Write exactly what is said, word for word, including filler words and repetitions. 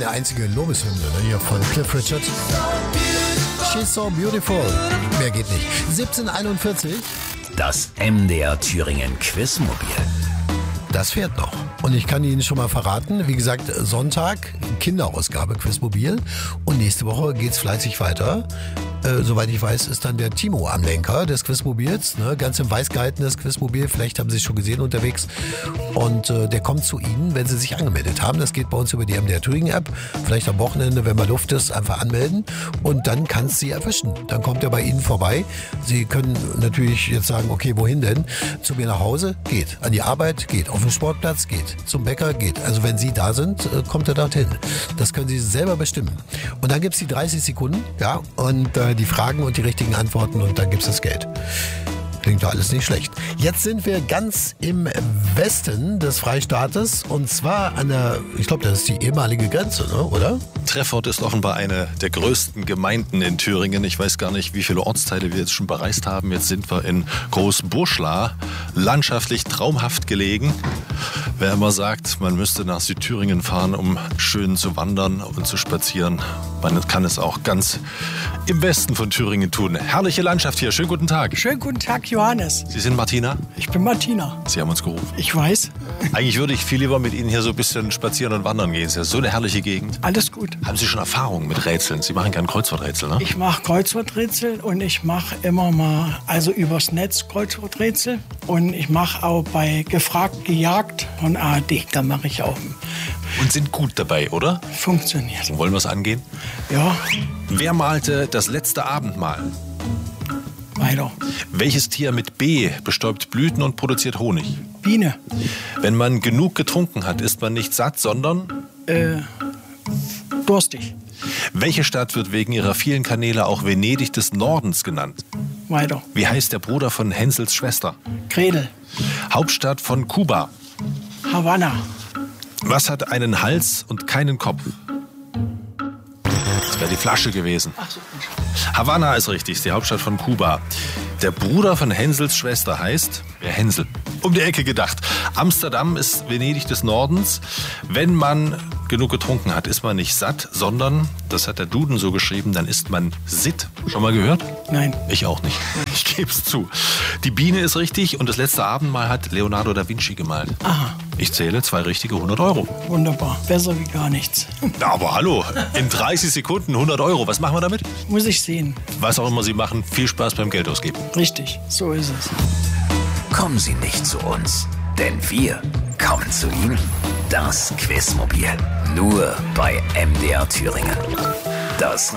meine einzige Lobeshymne, ne, hier von Cliff Richard. She's so beautiful. Mehr geht nicht. siebzehn Uhr einundvierzig. Das M D R Thüringen Quizmobil. Das fährt noch. Und ich kann Ihnen schon mal verraten, wie gesagt, Sonntag, Kinderausgabe Quizmobil. Und nächste Woche geht's fleißig weiter. Äh, soweit ich weiß, ist dann der Timo am Lenker des Quizmobils. Ne? Ganz im Weiß gehaltenes Quizmobil. Vielleicht haben Sie es schon gesehen unterwegs. Und äh, der kommt zu Ihnen, wenn Sie sich angemeldet haben. Das geht bei uns über die M D R Thüringen App. Vielleicht am Wochenende, wenn mal Luft ist, einfach anmelden. Und dann kann es Sie erwischen. Dann kommt er bei Ihnen vorbei. Sie können natürlich jetzt sagen, okay, wohin denn? Zu mir nach Hause? Geht. An die Arbeit? Geht. Auf den Sportplatz? Geht. Zum Bäcker? Geht. Also wenn Sie da sind, äh, kommt er dorthin. Das können Sie selber bestimmen. Und dann gibt es die dreißig Sekunden. Ja, und äh, die Fragen und die richtigen Antworten und dann gibt es das Geld. Klingt doch alles nicht schlecht. Jetzt sind wir ganz im Westen des Freistaates und zwar an der, ich glaube, das ist die ehemalige Grenze, ne? Oder? Treffort ist offenbar eine der größten Gemeinden in Thüringen. Ich weiß gar nicht, wie viele Ortsteile wir jetzt schon bereist haben. Jetzt sind wir in Großburschla, landschaftlich traumhaft gelegen. Wer immer sagt, man müsste nach Südthüringen fahren, um schön zu wandern und zu spazieren, man kann es auch ganz im Westen von Thüringen tun. Herrliche Landschaft hier. Schönen guten Tag. Schönen guten Tag, Johannes. Sie sind Martina? Ich bin Martina. Sie haben uns gerufen. Ich weiß. Eigentlich würde ich viel lieber mit Ihnen hier so ein bisschen spazieren und wandern gehen. Es ist ja so eine herrliche Gegend. Alles gut. Haben Sie schon Erfahrungen mit Rätseln? Sie machen gerne Kreuzworträtsel, ne? Ich mache Kreuzworträtsel und ich mache immer mal, also übers Netz Kreuzworträtsel. Und ich mache auch bei Gefragt, Gejagt von A R D. Da mache ich auch. Und sind gut dabei, oder? Funktioniert. Wollen wir es angehen? Ja. Wer malte das letzte Abendmahl? Weiter. Welches Tier mit B bestäubt Blüten und produziert Honig? Biene. Wenn man genug getrunken hat, ist man nicht satt, sondern? Äh, durstig. Welche Stadt wird wegen ihrer vielen Kanäle auch Venedig des Nordens genannt? Weiter. Wie heißt der Bruder von Hänsels Schwester? Gretel. Hauptstadt von Kuba? Havanna. Was hat einen Hals und keinen Kopf? Das wäre die Flasche gewesen. Ach so. Havanna ist richtig, ist die Hauptstadt von Kuba. Der Bruder von Hänsels Schwester heißt, wer Hänsel? Um die Ecke gedacht. Amsterdam ist Venedig des Nordens. Wenn man genug getrunken hat, ist man nicht satt, sondern, das hat der Duden so geschrieben, dann ist man sitt. Schon mal gehört? Nein. Ich auch nicht. Ich gebe es zu. Die Biene ist richtig und das letzte Abendmahl hat Leonardo da Vinci gemalt. Aha. Ich zähle zwei richtige hundert Euro. Wunderbar. Besser wie gar nichts. Aber hallo, in dreißig Sekunden hundert Euro. Was machen wir damit? Muss ich sehen. Was auch immer Sie machen, viel Spaß beim Geld ausgeben. Richtig, so ist es. Kommen Sie nicht zu uns, denn wir kommen zu Ihnen. Das Quizmobil. Nur bei M D R Thüringen. Das